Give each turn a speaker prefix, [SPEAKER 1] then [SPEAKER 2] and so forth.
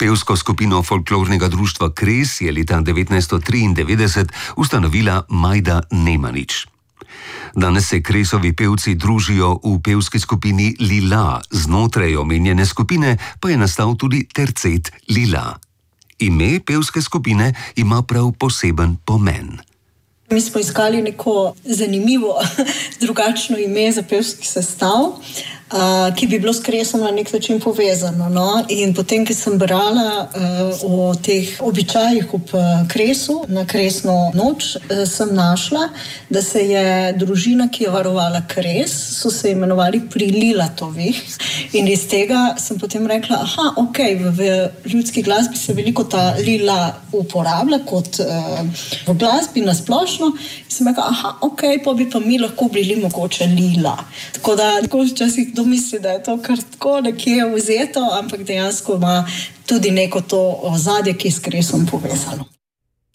[SPEAKER 1] Pevsko skupino folklornega društva Kres je leta 1993 ustanovila Majda Nemanič. Danes se Kresovi pevci družijo v pevski skupini Lila, znotraj omenjene skupine pa je nastal tudi tercet Lila. Ime pevske skupine ima prav poseben pomen.
[SPEAKER 2] Mi smo iskali neko zanimivo, drugačno ime za pevski sestav, ki bi bilo s Kresom na nek način povezano. No? In potem, ko sem brala o teh običajih ob Kresu, na Kresno noč, sem našla, da se je družina, ki je varovala Kres, so se imenovali pri Lilatovih. In iz tega sem potem rekla, v ljudski glasbi se veliko ta Lila uporablja kot v glasbi na splošno. In sem rekla, pa bi pa mi lahko bili mogoče Lila. Tako da včasih kdo misli, da je to kar tako nekje vzeto, ampak dejansko ima tudi neko to ozadje, ki je s Kresom povezano.